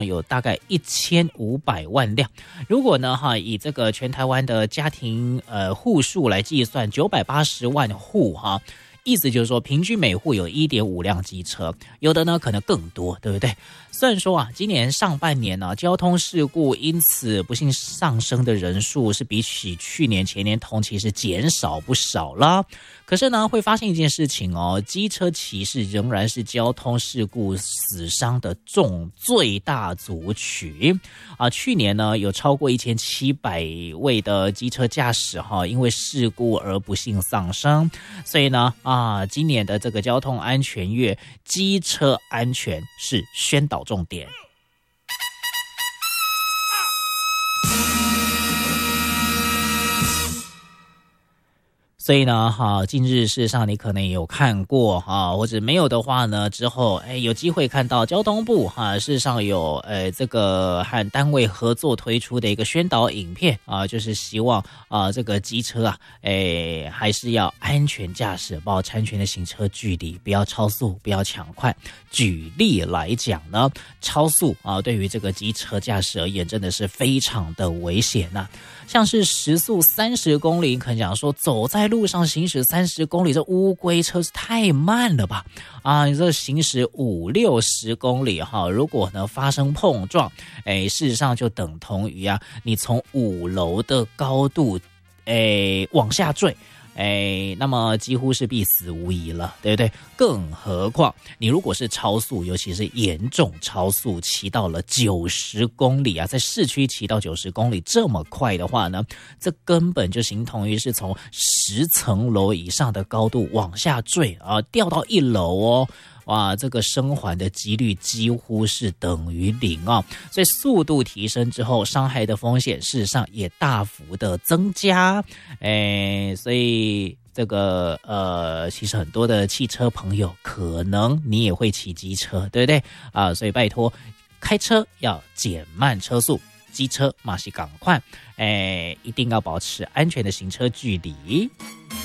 有大概1500万辆。如果呢以这个全台湾的家庭户数来计算，980万户意思就是说，平均每户有1.5辆机车，有的呢可能更多，对不对？虽然说今年上半年呢，交通事故因此不幸上升的人数是比起去年前年同期是减少不少啦。可是呢，会发现一件事情机车骑士仍然是交通事故死伤的最大族群去年呢，有超过1700位的机车驾驶因为事故而不幸丧生，所以呢今年的这个交通安全月，机车安全是宣导重点。所以呢近日事实上你可能也有看过或者没有的话呢，之后有机会看到交通部事实上有这个和单位合作推出的一个宣导影片就是希望这个机车还是要安全驾驶，保持安全的行车距离，不要超速，不要抢快。举例来讲呢，超速对于这个机车驾驶而言真的是非常的危险像是时速30公里，可能讲说走在路上行驶30公里，这乌龟车是太慢了吧？你这行驶50-60公里如果呢发生碰撞，事实上就等同于你从5楼的高度往下坠。那么几乎是必死无疑了，对不对？更何况你如果是超速，尤其是严重超速，骑到了90公里在市区骑到90公里这么快的话呢，这根本就形同于是从10层楼以上的高度往下坠掉到1楼哇，这个生还的几率几乎是等于0所以速度提升之后，伤害的风险事实上也大幅的增加。所以这个其实很多的汽车朋友，可能你也会骑机车，对不对所以拜托，开车要减慢车速，机车马上赶快一定要保持安全的行车距离。